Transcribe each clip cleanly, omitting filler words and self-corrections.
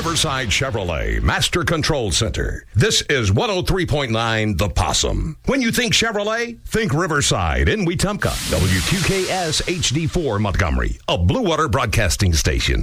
Riverside Chevrolet Master Control Center. This is 103.9 The Possum. When you think Chevrolet, think Riverside in Wetumpka. WQKS HD4 Montgomery, a Blue Water Broadcasting station.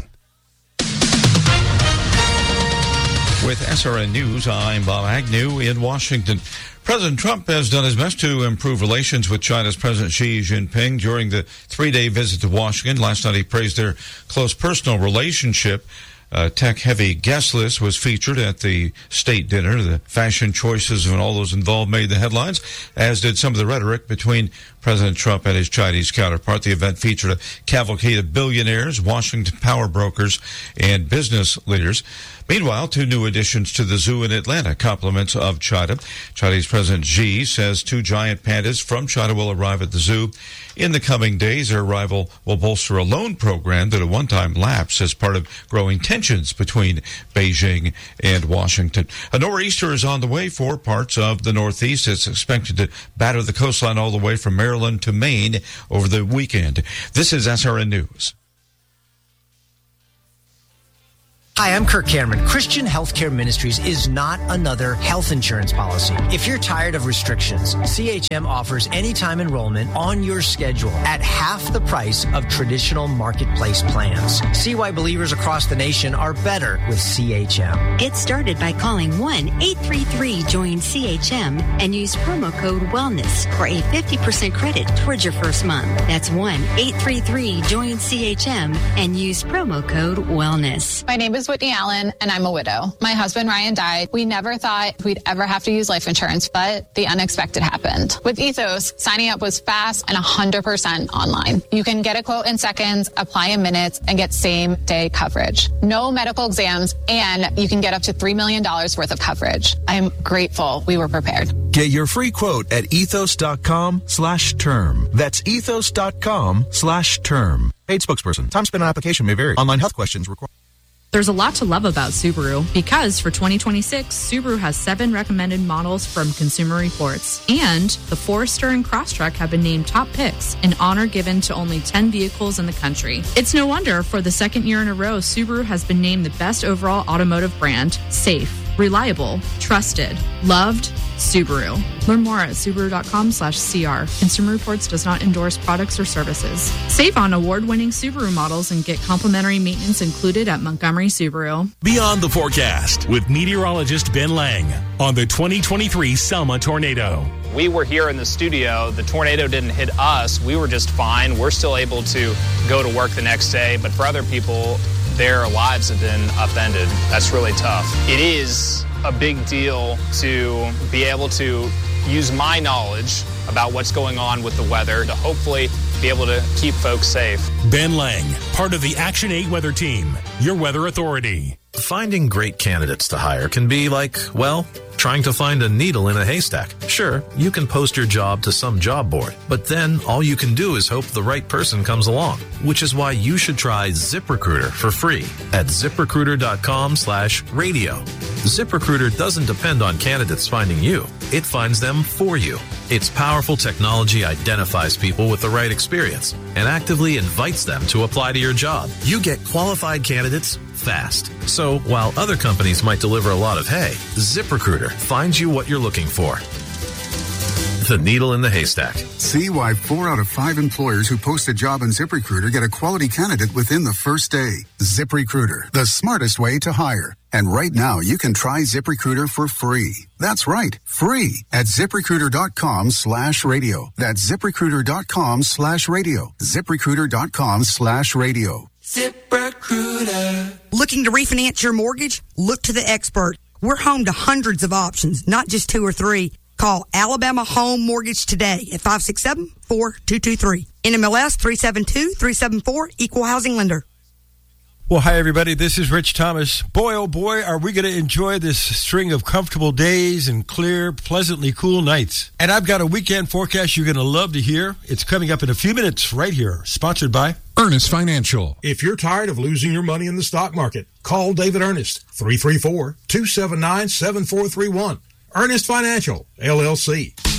With SRN News, I'm Bob Agnew in Washington. President Trump has done his best to improve relations with China's President Xi Jinping during the three-day visit to Washington. Last night, he praised their close personal relationship. A tech-heavy guest list was featured at the state dinner. The fashion choices of all those involved made the headlines, as did some of the rhetoric between President Trump and his Chinese counterpart. The event featured a cavalcade of billionaires, Washington power brokers, and business leaders. Meanwhile, two new additions to the zoo in Atlanta, compliments of China. Chinese President Xi says two giant pandas from China will arrive at the zoo in the coming days. Their arrival will bolster a loan program that at one time lapsed as part of growing tensions between Beijing and Washington. A nor'easter is on the way for parts of the Northeast. It's expected to batter the coastline all the way from Maryland to Maine over the weekend. This is SRN News. Hi, I'm Kirk Cameron. Christian Healthcare Ministries is not another health insurance policy. If you're tired of restrictions, CHM offers anytime enrollment on your schedule at half the price of traditional marketplace plans. See why believers across the nation are better with CHM. It started by calling 1-833-JOIN-CHM and use promo code WELLNESS for a 50% credit towards your first month. That's 1-833-JOIN-CHM and use promo code WELLNESS. My name is Whitney Allen, and I'm a widow. My husband, Ryan, died. We never thought we'd ever have to use life insurance, but the unexpected happened. With Ethos, signing up was fast and 100% online. You can get a quote in seconds, apply in minutes, and get same-day coverage. No medical exams, and you can get up to $3 million worth of coverage. I'm grateful we were prepared. Get your free quote at ethos.com/term. That's ethos.com/term. Paid spokesperson. Time spent on application may vary. Online health questions required. There's a lot to love about Subaru because for 2026, Subaru has 7 recommended models from Consumer Reports. And the Forester and Crosstrek have been named top picks, an honor given to only 10 vehicles in the country. It's no wonder for the second year in a row, Subaru has been named the best overall automotive brand. Safe, reliable, trusted, loved, Subaru. Learn more at Subaru.com/CR. Consumer Reports does not endorse products or services. Save on award-winning Subaru models and get complimentary maintenance included at Montgomery Subaru. Beyond the forecast with meteorologist Ben Lang on the 2023 Selma tornado. We were here in the studio. The tornado didn't hit us. We were just fine. We're still able to go to work the next day. But for other people, their lives have been upended. That's really tough. It is a big deal to be able to use my knowledge about what's going on with the weather to hopefully be able to keep folks safe. Ben Lang, part of the Action 8 weather team, your weather authority. Finding great candidates to hire can be like, well, trying to find a needle in a haystack. Sure, you can post your job to some job board, but then all you can do is hope the right person comes along, which is why you should try ZipRecruiter for free at ZipRecruiter.com/radio. ZipRecruiter doesn't depend on candidates finding you. It finds them for you. Its powerful technology identifies people with the right experience and actively invites them to apply to your job. You get qualified candidates fast. So while other companies might deliver a lot of hay, ZipRecruiter finds you what you're looking for. The needle in the haystack. See why 4 out of 5 employers who post a job on ZipRecruiter get a quality candidate within the first day. ZipRecruiter, the smartest way to hire. And right now, you can try ZipRecruiter for free. That's right, free at ZipRecruiter.com/radio. That's ZipRecruiter.com/radio. ZipRecruiter.com/radio. ZipRecruiter. Looking to refinance your mortgage? Look to the expert. We're home to hundreds of options, not just 2 or 3. Call Alabama Home Mortgage today at 567-4223. NMLS 372374, Equal Housing Lender. Well, hi, everybody. This is Rich Thomas. Boy, oh boy, are we going to enjoy this string of comfortable days and clear, pleasantly cool nights. And I've got a weekend forecast you're going to love to hear. It's coming up in a few minutes right here. Sponsored by Ernest Financial. If you're tired of losing your money in the stock market, call David Ernest, 334-279-7431. Ernest Financial, LLC.